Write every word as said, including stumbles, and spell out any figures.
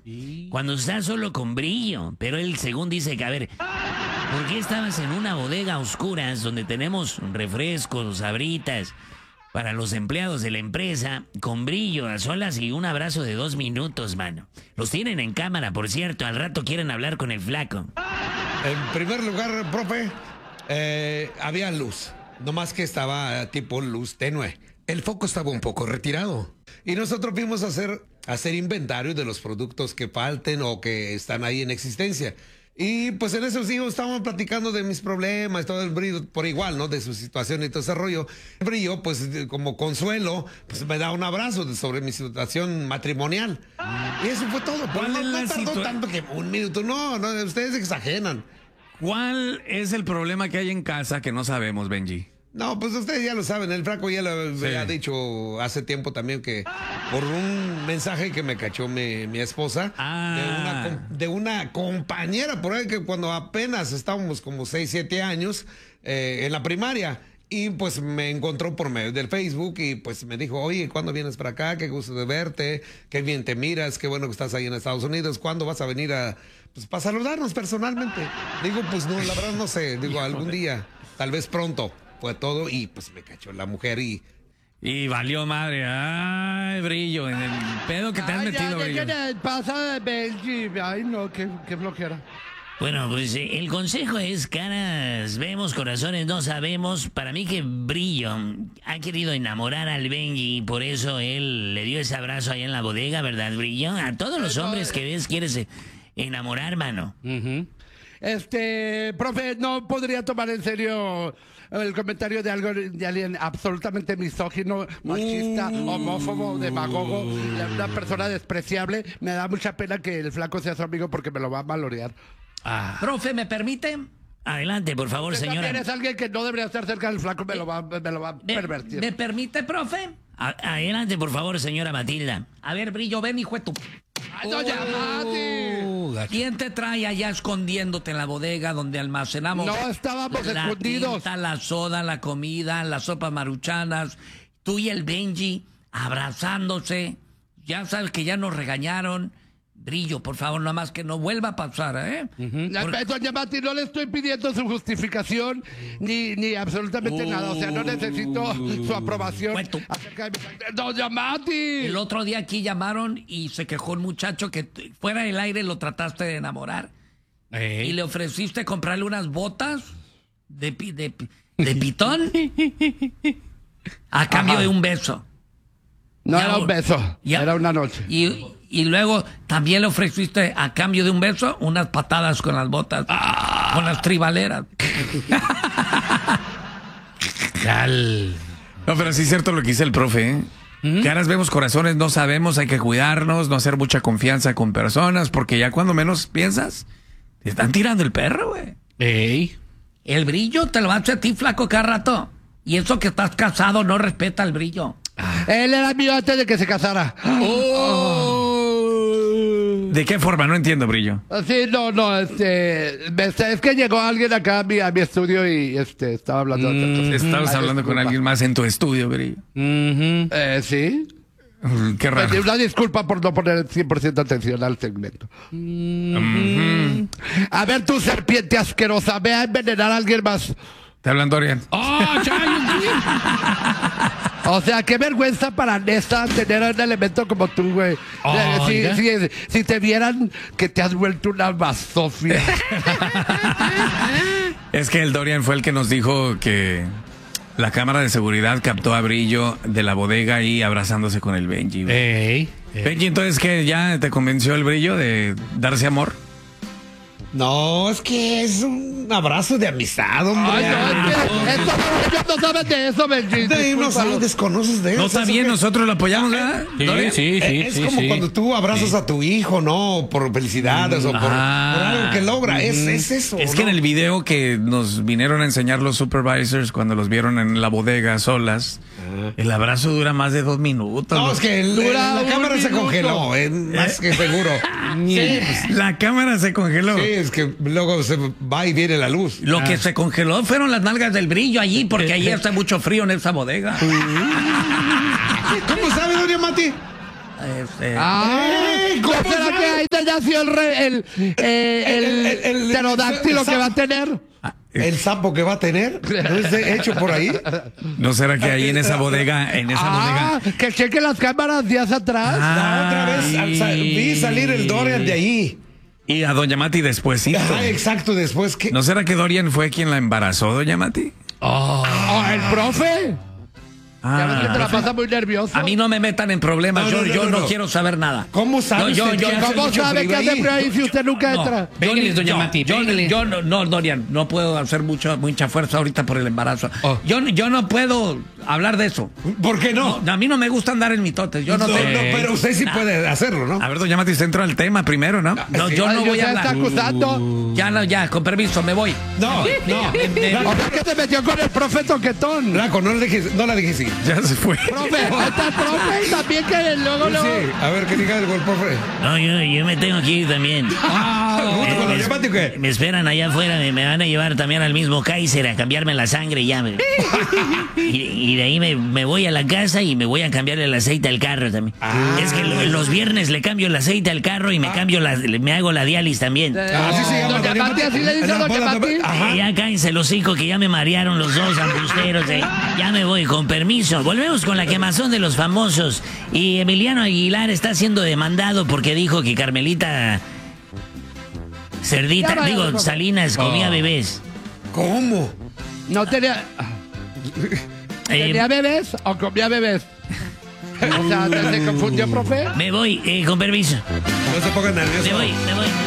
¿Y? Cuando estás solo con Brillo. Pero él, según dice que, a ver, ¿por qué estabas en una bodega a oscuras donde tenemos refrescos, sabritas para los empleados de la empresa, con Brillo a solas y un abrazo de dos minutos, mano? Los tienen en cámara, por cierto. Al rato quieren hablar con el flaco. En primer lugar, profe, eh, había luz. Nomás que estaba tipo luz tenue. El foco estaba un poco retirado. Y nosotros fuimos a hacer, a hacer inventario de los productos que falten o que están ahí en existencia. Y pues en esos días estábamos platicando de mis problemas, todo el Brillo por igual, ¿no? De su situación y todo ese rollo. El Brillo, pues como consuelo, pues me da un abrazo de, sobre mi situación matrimonial. Y eso fue todo. Pero no, no tardó tanto que un minuto. No, no, ustedes exageran. ¿Cuál es el problema que hay en casa que no sabemos, Benji? No, pues ustedes ya lo saben, el flaco ya lo Sí. ha dicho hace tiempo también que por un mensaje que me cachó mi, mi esposa Ah. de, una, com- de una compañera por ahí que cuando apenas estábamos como seis, siete años eh, en la primaria y pues me encontró por medio del Facebook y pues me dijo, oye, ¿cuándo vienes para acá? Qué gusto de verte, qué bien te miras, qué bueno que estás ahí en Estados Unidos, ¿cuándo vas a venir a, pues, para saludarnos personalmente? Digo, pues no, la verdad no sé, digo, algún día, tal vez pronto. Fue todo y pues me cachó la mujer y... Y valió madre. Ay, Brillo, en el pedo que te has Ay, metido, ya, Brillo. ya, ya, pasa de Benji. Ay, no, qué, qué flojera. Bueno, pues eh, el consejo es caras vemos, corazones no sabemos. Para mí que Brillo ha querido enamorar al Benji y por eso él le dio ese abrazo ahí en la bodega, ¿verdad, Brillo? A todos los hombres que ves quieres eh, enamorar, mano. Este, profe, no podría tomar en serio el comentario de algo de alguien absolutamente misógino, machista, homófobo, demagogo, una persona despreciable. Me da mucha pena que el flaco sea su amigo porque me lo va a valorear. Profe, ¿me permite? Adelante, por favor, Usted señora. también es alguien que no debería estar cerca del flaco, me lo va, me lo va a ¿Me, pervertir. ¿Me permite, profe? A- adelante, por favor, señora Matilda. A ver, Brillo, ven, hijo de tu... ¡Ay, doña Mati! ¿Quién te trae allá escondiéndote en la bodega donde almacenamos? No estábamos la escondidos. tinta, la soda, la comida, las sopas maruchanas. Tú y el Benji abrazándose. Ya sabes que ya nos regañaron. Brillo, por favor, nada más que no vuelva a pasar, ¿eh? Ya, Doña Mati, no le estoy pidiendo su justificación ni, ni absolutamente nada. O sea, no necesito su aprobación. Bueno. acerca de mi- Doña Mati. El otro día aquí llamaron y se quejó un muchacho que t- fuera del aire lo trataste de enamorar. Y le ofreciste comprarle unas botas de, pi- de, pi- de pitón a cambio Ajá. de un beso. No Ya, era un beso, ya. era una noche. Y, y luego también le ofreciste a cambio de un beso unas patadas con las botas, con las tribaleras. No, pero sí es cierto lo que dice el profe, ¿eh? Caras vemos, corazones no sabemos, hay que cuidarnos, no hacer mucha confianza con personas, porque ya cuando menos piensas, te están tirando el perro, güey. Ey. El Brillo te lo hace a ti, flaco, cada rato. Y eso que estás casado no respeta el Brillo. Él era mío antes de que se casara. ¿De qué forma? No entiendo, Brillo. Sí, no, no, este, me- es que llegó alguien acá a mi, a mi estudio y este, estaba hablando de otras cosas. Estabas Ay, hablando con disculpa. alguien más en tu estudio, Brillo. Eh, sí. Qué raro. Una disculpa por no poner cien por ciento atención al segmento. A ver, tu serpiente asquerosa, ve a envenenar a alguien más. Te hablan, Dorian. O sea, qué vergüenza para Nesta tener un elemento como tú, güey. Eh, si, si, si te vieran que te has vuelto una basofia. Es que el Dorian fue el que nos dijo que la cámara de seguridad captó a Brillo de la bodega ahí abrazándose con el Benji. güey. Ey. Benji, entonces, ¿qué? ¿Ya te convenció el Brillo de darse amor? No, es que es un abrazo de amistad, hombre. Ay, no, es que esto- ellos no saben de eso, Benji. De- no discúlpalo. sabes, desconoces de eso. No está Eso bien, que- nosotros lo apoyamos, ¿verdad? Sí, Dorian? sí, sí, es sí, como sí. cuando tú abrazas a tu hijo, ¿no? Por felicidades o por, Ah. por algo que logra. Es, es eso. Es ¿no? que en el video que nos vinieron a enseñar los supervisors cuando los vieron en la bodega solas, el abrazo dura más de dos minutos. No, ¿no? es que el- Dura la un cámara se minuto. congeló, es más que seguro. Sí, la cámara se congeló. Sí, es que luego se va y viene la luz. Lo que se congeló fueron las nalgas del Brillo allí, porque allí hace mucho frío en esa bodega. ¿Cómo sabe, doña Mati? Este, Ay, ¿Cómo ¿qué será sabe? que hay, doña nació el, re- el, eh, el, El- el- el- pterodáctilo el- que va a tener? El sapo que va a tener, ¿no es de- hecho por ahí? ¿No será que ahí en esa bodega, en esa Ah, bodega? que cheque las cámaras días atrás. La otra vez al sa- vi salir el Dorian de ahí. Y a doña Mati despuésito. Ajá, exacto, después que... ¿No será que Dorian fue quien la embarazó, doña Mati? Oh, el profe. Ya ves que te la Ah, pasa muy nervioso. A mí no me metan en problemas, No, yo, no, no, yo no, no. quiero saber nada. ¿Cómo sabe No, yo- usted yo- que hace ¿Cómo mucho sabe frío que hace ahí? frío ahí si usted nunca entra? Yo, Pégueles, doña no, Mati, yo, pégueles. yo no, no, Dorian, no puedo hacer mucho, mucha fuerza ahorita por el embarazo. Oh. Yo, yo no puedo hablar de eso. ¿Por qué no? No, a mí no me gusta andar en mitotes. Yo no, No, sé. no, pero usted sí Nah. puede hacerlo, ¿no? A ver, doña Mati, usted entró al tema primero, ¿no? No, yo Ay, no voy usted a está hablar. acusando. Ya, no, ya, con permiso, me voy. No, no. O sea, que se metió con el profe Toquetón. Raco, no, le dejes, no la dejes ir. Ya se fue. Profe, ahí está el profe y también que luego, luego. Sí, a ver, que diga algo el profe. No, yo, yo me tengo que ir también. ¿Junto con la me, llamada, qué? me esperan allá afuera, me, me van a llevar también al mismo Kaiser a cambiarme la sangre y ya. me- y, y de ahí me, me voy a la casa y me voy a cambiarle el aceite al carro también. Es que lo- los viernes le cambio el aceite al carro y me cambio la, me hago la diálisis también. Así se llama. Doña Mati, así le dice a doña Mati. Ajá. Y ya cállense el hocico que ya me marearon los dos ambusteros. eh. Ya me voy, con permiso. Volvemos con la quemazón de los famosos. Y Emiliano Aguilar está siendo demandado porque dijo que Carmelita Cerdita, Ya vaya, digo, por favor. Salinas comía bebés. ¿Cómo? No tenía. Eh, ¿Tenía bebés o comía bebés? O sea, ¿se confundió, profe? me voy, eh, con permiso. No se pongan nerviosos. Me voy, me voy.